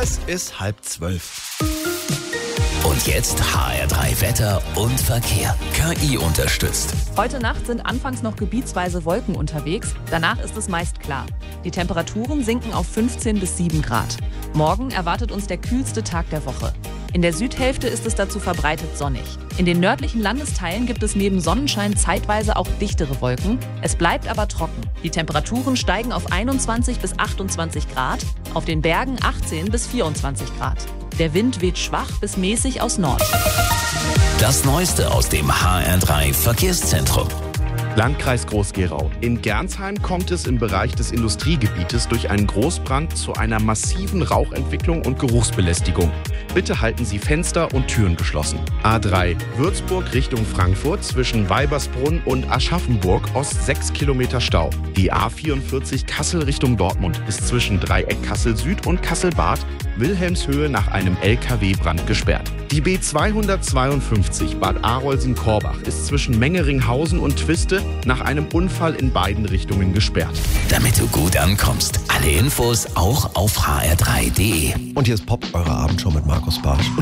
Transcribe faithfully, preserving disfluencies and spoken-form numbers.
Es ist halb zwölf. Und jetzt H R drei Wetter und Verkehr. K I unterstützt. Heute Nacht sind anfangs noch gebietsweise Wolken unterwegs. Danach ist es meist klar. Die Temperaturen sinken auf fünfzehn bis sieben Grad. Morgen erwartet uns der kühlste Tag der Woche. In der Südhälfte ist es dazu verbreitet sonnig. In den nördlichen Landesteilen gibt es neben Sonnenschein zeitweise auch dichtere Wolken. Es bleibt aber trocken. Die Temperaturen steigen auf einundzwanzig bis achtundzwanzig Grad, auf den Bergen achtzehn bis vierundzwanzig Grad. Der Wind weht schwach bis mäßig aus Nord. Das Neueste aus dem H R drei Verkehrszentrum. Landkreis Groß-Gerau. In Gernsheim kommt es im Bereich des Industriegebietes durch einen Großbrand zu einer massiven Rauchentwicklung und Geruchsbelästigung. Bitte halten Sie Fenster und Türen geschlossen. A drei Würzburg Richtung Frankfurt zwischen Weibersbrunn und Aschaffenburg Ost sechs Kilometer Stau. Die A vierundvierzig Kassel Richtung Dortmund ist zwischen Dreieck Kassel Süd und Kassel-Bad Wilhelmshöhe nach einem L K W-Brand gesperrt. Die B zweihundertzweiundfünfzig Bad Arolsen-Korbach ist zwischen Mengeringhausen und Twiste nach einem Unfall in beiden Richtungen gesperrt. Damit du gut ankommst. Alle Infos auch auf h r drei punkt d e. Und hier ist Pop, eure Abendshow mit Markus Barsch.